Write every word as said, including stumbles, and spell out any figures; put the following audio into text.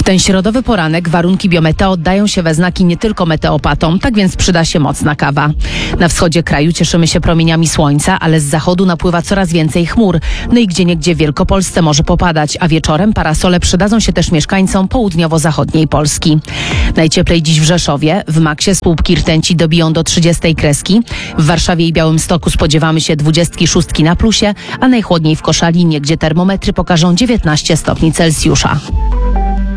ten środowy poranek warunki biometeo oddają się we znaki nie tylko meteopatom, tak więc przyda się mocna kawa. Na wschodzie kraju cieszymy się promieniami słońca, ale z zachodu napływa coraz więcej chmur. No i gdzieniegdzie w Wielkopolsce może popadać, a wieczorem parasole przydadzą się też mieszkańcom południowo-zachodniej Polski. Najcieplej dziś w Rzeszowie, w Maksie słupki rtęci dobiją do trzydziestej kreski. W Warszawie i Białymstoku spodziewamy się dwudziestki szóstki na plusie, a najchłodniej w Koszalinie, gdzie termometry pokażą dziewiętnaście stopni Celsjusza.